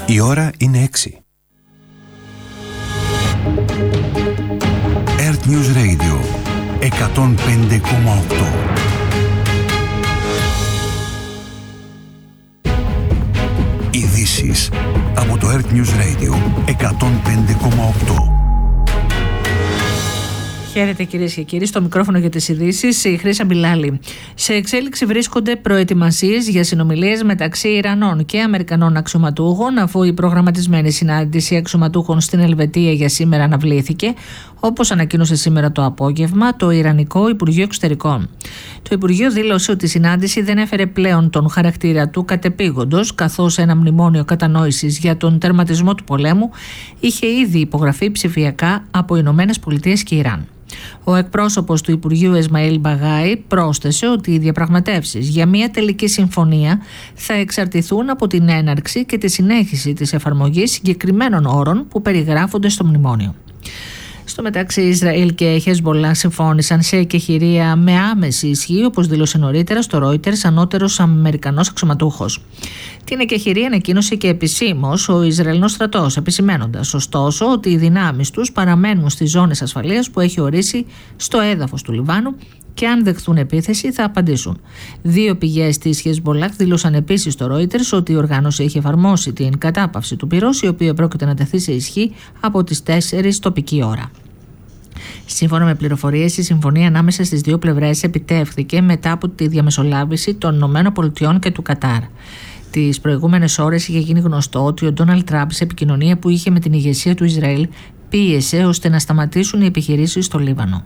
Η ώρα είναι 6. Earth News Radio 105,8. Ειδήσεις από το Earth News Radio 105,8. Χαίρετε κυρίες και κύριοι, στο μικρόφωνο για τις ειδήσεις η Χρύσα Μπιλάλη. Σε εξέλιξη βρίσκονται προετοιμασίες για συνομιλίες μεταξύ Ιρανών και Αμερικανών αξιωματούχων, αφού η προγραμματισμένη συνάντηση αξιωματούχων στην Ελβετία για σήμερα αναβλήθηκε, όπως ανακοίνωσε σήμερα το απόγευμα το Ιρανικό Υπουργείο Εξωτερικών. Το Υπουργείο δήλωσε ότι η συνάντηση δεν έφερε πλέον τον χαρακτήρα του κατεπήγοντος, καθώς ένα μνημόνιο κατανόησης για τον τερματισμό του πολέμου είχε ήδη υπογραφεί ψηφιακά από Ηνωμένες Πολιτείες και Ιράν. Ο εκπρόσωπος του Υπουργείου Εσμαήλ Μπαγάη πρόσθεσε ότι οι διαπραγματεύσεις για μια τελική συμφωνία θα εξαρτηθούν από την έναρξη και τη συνέχιση της εφαρμογής συγκεκριμένων όρων που περιγράφονται στο μνημόνιο. Στο μεταξύ, Ισραήλ και Χεσμολάχ συμφώνησαν σε εκεχηρία με άμεση ισχύ, όπως δήλωσε νωρίτερα στο Reuters ανώτερος Αμερικανός αξιωματούχος. Την εκεχηρία ανακοίνωσε και επισήμως ο Ισραηλινός στρατός, επισημένοντας ωστόσο ότι οι δυνάμεις τους παραμένουν στις ζώνες ασφαλείας που έχει ορίσει στο έδαφος του Λιβάνου και αν δεχθούν επίθεση θα απαντήσουν. Δύο πηγές της Χεσμολάχ δήλωσαν επίσης στο Reuters ότι η οργάνωση έχει εφαρμόσει την κατάπαυση του πυρός, η οποία πρόκειται να τεθεί σε ισχύ από τις 4 τοπική ώρα. Σύμφωνα με πληροφορίες, η συμφωνία ανάμεσα στις δύο πλευρές επιτεύχθηκε μετά από τη διαμεσολάβηση των ΗΠΑ και του Κατάρ. Τις προηγούμενες ώρες είχε γίνει γνωστό ότι ο Ντόναλντ Τραμπ, σε επικοινωνία που είχε με την ηγεσία του Ισραήλ, πίεσε ώστε να σταματήσουν οι επιχειρήσεις στο Λίβανο.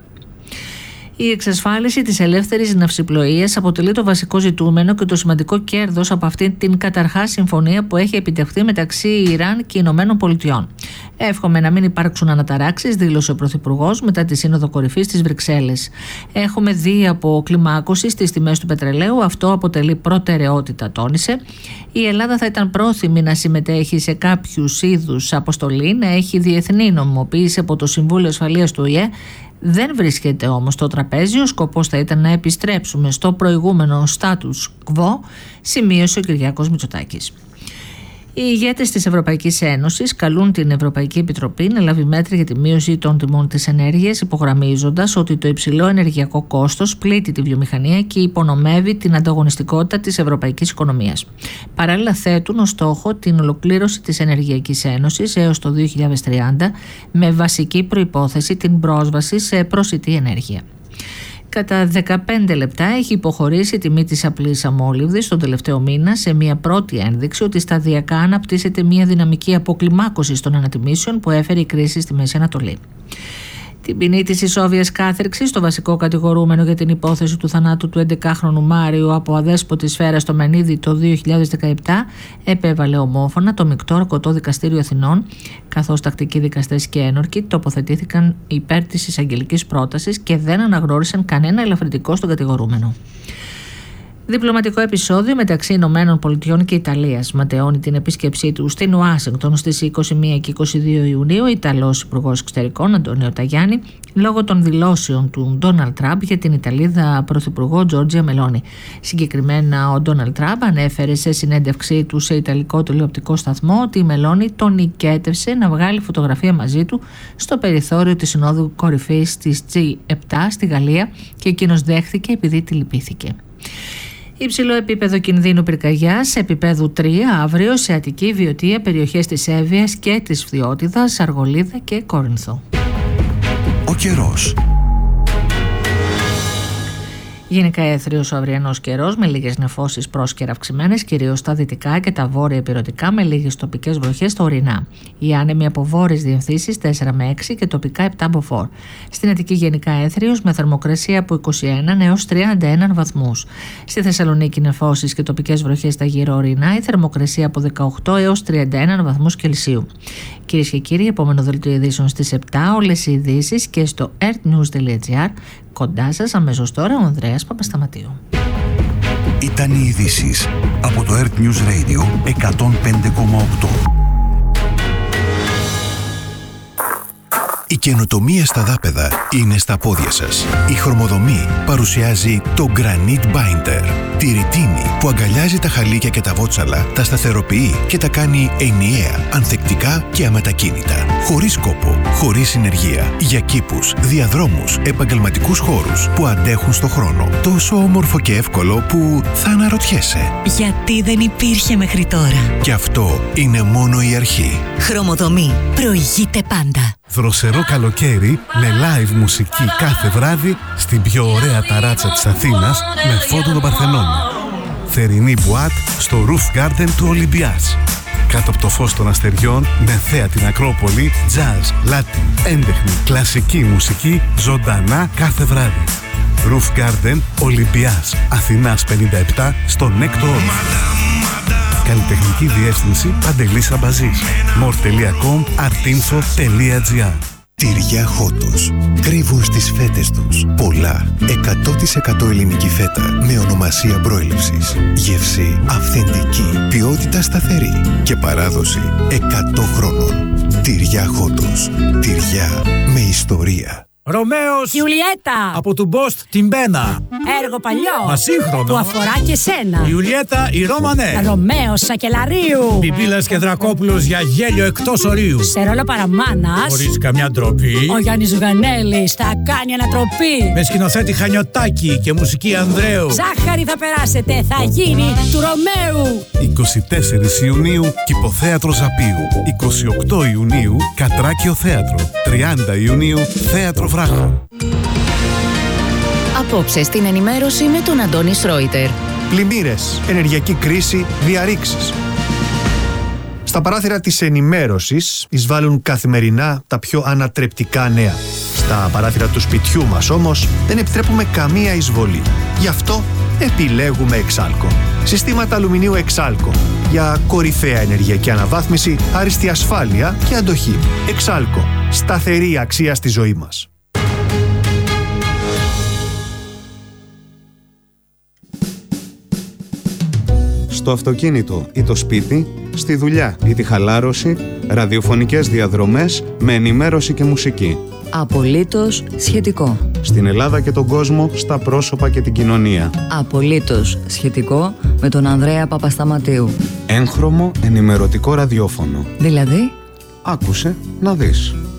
Η εξασφάλιση της ελεύθερης ναυσιπλοείας αποτελεί το βασικό ζητούμενο και το σημαντικό κέρδος από αυτήν την καταρχάς συμφωνία που έχει επιτευχθεί μεταξύ Ιράν και Ηνωμένων Πολιτειών. Εύχομαι να μην υπάρξουν αναταράξεις, δήλωσε ο Πρωθυπουργός μετά τη Σύνοδο Κορυφής στις Βρυξέλλες. Έχουμε δει από κλιμάκωση στις τιμές του πετρελαίου, αυτό αποτελεί προτεραιότητα, τόνισε. Η Ελλάδα θα ήταν πρόθυμη να συμμετέχει σε κάποιους είδους αποστολή, να έχει διεθνή νομιμοποίηση από το Συμβούλιο Ασφαλείας του ΟΗΕ. Δεν βρίσκεται όμως στο τραπέζι, ο σκοπός θα ήταν να επιστρέψουμε στο προηγούμενο status quo, σημείωσε ο Κυριάκος Μητσοτάκης. Οι ηγέτες της Ευρωπαϊκής Ένωσης καλούν την Ευρωπαϊκή Επιτροπή να λάβει μέτρα για τη μείωση των τιμών της ενέργειας, υπογραμμίζοντας ότι το υψηλό ενεργειακό κόστος πλήττει τη βιομηχανία και υπονομεύει την ανταγωνιστικότητα της ευρωπαϊκής οικονομίας. Παράλληλα, θέτουν ως στόχο την ολοκλήρωση της Ενεργειακής Ένωσης έως το 2030, με βασική προϋπόθεση την πρόσβαση σε προσιτή ενέργεια. Κατά 15 λεπτά έχει υποχωρήσει η τιμή της απλής αμόλυβδης τον τελευταίο μήνα, σε μια πρώτη ένδειξη ότι σταδιακά αναπτύσσεται μια δυναμική αποκλιμάκωση των ανατιμήσεων που έφερε η κρίση στη Μέση Ανατολή. Την ποινή της ισόβιας κάθριξης, το βασικό κατηγορούμενο για την υπόθεση του θανάτου του 11χρονου Μάριου από αδέσποτη σφαίρα στο Μενίδη το 2017, επέβαλε ομόφωνα το Μεικτό Ορκωτό Δικαστήριο Αθηνών, καθώς τακτικοί δικαστές και ένορκοι τοποθετήθηκαν υπέρ της εισαγγελικής πρότασης και δεν αναγνώρισαν κανένα ελαφρυντικό στον κατηγορούμενο. Διπλωματικό επεισόδιο μεταξύ Ηνωμένων Πολιτειών και Ιταλίας. Ματαιώνει την επίσκεψή του στην Ουάσιγκτον στις 21 και 22 Ιουνίου ο Ιταλός Υπουργός Εξωτερικών Αντώνιο Ταγιάννη, λόγω των δηλώσεων του Ντόναλντ Τραμπ για την Ιταλίδα Πρωθυπουργό Τζόρτζια Μελόνι. Συγκεκριμένα, ο Ντόναλντ Τραμπ ανέφερε σε συνέντευξή του σε ιταλικό τηλεοπτικό σταθμό ότι η Μελόνι τον νικέτευσε να βγάλει φωτογραφία μαζί του στο περιθώριο της Συνόδου Κορυφής της G7 στη Γαλλία και εκείνος δέχθηκε επειδή τη λυπήθηκε. Υψηλό επίπεδο κινδύνου πυρκαγιάς, επίπεδου 3 αύριο σε Αττική, Βιωτία, περιοχές της Εύβοιας και της Φθιώτιδας, Αργολίδα και Κόρινθο. Ο καιρός. Γενικά έθριος ο αυριανός καιρός με λίγες νεφώσεις πρόσκαιρα αυξημένες, κυρίως στα δυτικά και τα βόρεια ηπειρωτικά, με λίγες τοπικές βροχές στα ορεινά. Οι άνεμοι από βόρειες διευθύνσεις 4 με 6 και τοπικά 7 μποφόρ. Στην Αττική γενικά έθριος με θερμοκρασία από 21 έως 31 βαθμούς. Στη Θεσσαλονίκη νεφώσεις και τοπικές βροχές στα γύρω ορεινά, η θερμοκρασία από 18 έως 31 βαθμούς Κελσίου. Κυρίες και κύριοι, επόμενο δελτίο ειδήσεων στις 7, όλες οι ειδήσεις και στο earthnews.gr. Κοντά σας αμέσως τώρα ο Ανδρέας Παπασταματίου. Ήταν οι ειδήσεις από το Earth News Radio 105,8. Η καινοτομία στα δάπεδα είναι στα πόδια σας. Η Χρωμοδομή παρουσιάζει το Granite Binder. Τη ρητίνη που αγκαλιάζει τα χαλίκια και τα βότσαλα, τα σταθεροποιεί και τα κάνει ενιαία, ανθεκτικά και αμετακίνητα. Χωρίς κόπο, χωρίς συνεργεία. Για κήπους, διαδρόμους, επαγγελματικούς χώρους που αντέχουν στο χρόνο. Τόσο όμορφο και εύκολο που θα αναρωτιέσαι. Γιατί δεν υπήρχε μέχρι τώρα. Και αυτό είναι μόνο η αρχή. Χρωμοδομή. Προηγείται πάντα. Δροσερό καλοκαίρι με live μουσική κάθε βράδυ στην πιο ωραία ταράτσα της Αθήνας με φόντο τον Παρθενώνα. Θερινή μπουάτ στο Roof Garden του Ολυμπιάς. Κάτω από το φως των αστεριών με θέα την Ακρόπολη, jazz, latin, έντεχνη, κλασική μουσική ζωντανά κάθε βράδυ. Roof Garden Ολυμπιάς, Αθηνάς 57 στο Νέκτο Όροφο. Καλλιτεχνική διεύθυνση Παντελής Αμπαζής. more.com artinfo.gr. Τυριά Χότος. Κρύβουν στις φέτες τους πολλά 100% ελληνική φέτα με ονομασία προέλευσης. Γεύση αυθεντική, ποιότητα σταθερή και παράδοση 100 χρόνων. Τυριά Χότος. Τυριά με ιστορία. Ρωμαίος Ιουλιέτα από του Μπόστ την Μπένα. Έργο παλιό Μα σύγχρονο. που αφορά και σένα. Ιουλιέτα η Ρώμανε. Ρωμαίος Σακελαρίου. Πιπίλας και Δρακόπουλος για γέλιο εκτός ορίου. Σε ρόλο παραμάνας Χωρίς καμιά ντροπή. ο Γιάννης Ζουγανέλης θα κάνει ανατροπή. Με σκηνοθέτη Χανιωτάκη και μουσική Ανδρέου. Ζάχαρη θα περάσετε, θα γίνει του Ρωμαίου. 24 Ιουνίου Κηποθέατρο Ζαπίου. 28 Ιουνίου Κατράκιο Θέατρο. 30 Ιουνίου Θέατρο Βράχο. Απόψε στην ενημέρωση με τον Αντώνη Σρόιτερ. Πλημμύρες, ενεργειακή κρίση, διαρρήξεις. Στα παράθυρα της ενημέρωσης εισβάλλουν καθημερινά τα πιο ανατρεπτικά νέα. Στα παράθυρα του σπιτιού μας όμως δεν επιτρέπουμε καμία εισβολή. Γι' αυτό επιλέγουμε Εξάλκο. Συστήματα αλουμινίου Εξάλκο για κορυφαία ενεργειακή αναβάθμιση, άριστη ασφάλεια και αντοχή. Εξάλκο. Σταθερή αξία στη ζωή μας. Στο αυτοκίνητο ή το σπίτι, στη δουλειά ή τη χαλάρωση, ραδιοφωνικές διαδρομές με ενημέρωση και μουσική. Απολύτως σχετικό. Στην Ελλάδα και τον κόσμο, στα πρόσωπα και την κοινωνία. Απολύτως σχετικό με τον Ανδρέα Παπασταματίου. Έγχρωμο ενημερωτικό ραδιόφωνο. Δηλαδή, Άκουσε να δεις.